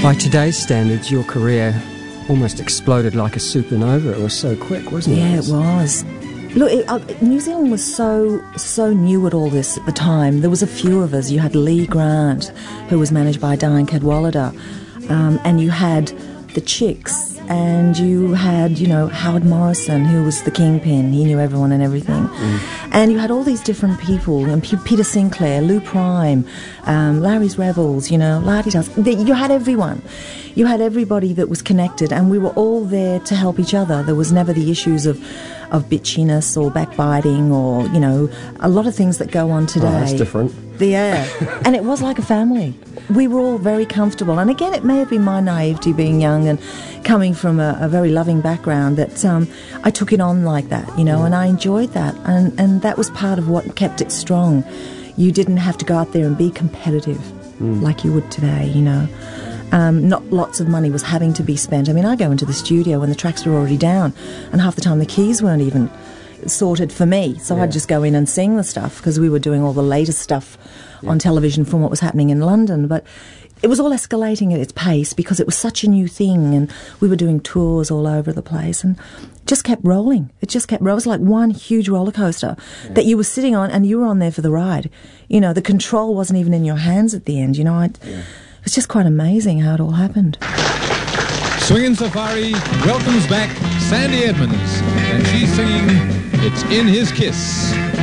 By today's standards, your career almost exploded like a supernova. It was so quick, wasn't it? Yeah, it was. Look, New Zealand was so new at all this at the time. There was a few of us. You had Lee Grant, who was managed by Diane Cadwallader, and you had the Chicks, and you had, Howard Morrison, who was the kingpin. He knew everyone and everything. And you had all these different people, and Peter Sinclair, Lou Prime, Larry's Rebels, Lardy Dust. You had everyone. You had everybody that was connected, and we were all there to help each other. There was never the issues of bitchiness or backbiting or, a lot of things that go on today. Oh, that's different. Yeah. And it was like a family. We were all very comfortable. And again, it may have been my naivety being young and coming from a very loving background that I took it on like that, and I enjoyed that. And that was part of what kept it strong. You didn't have to go out there and be competitive like you would today, Not lots of money was having to be spent. I mean, I go into the studio when the tracks were already down, and half the time the keys weren't even sorted for me. So I'd just go in and sing the stuff because we were doing all the latest stuff on television from what was happening in London. But it was all escalating at its pace because it was such a new thing, and we were doing tours all over the place, and it just kept rolling. It was like one huge roller coaster that you were sitting on, and you were on there for the ride. The control wasn't even in your hands at the end. It's just quite amazing how it all happened. Swingin' Safari welcomes back Sandy Edmonds, and she's singing It's in His Kiss.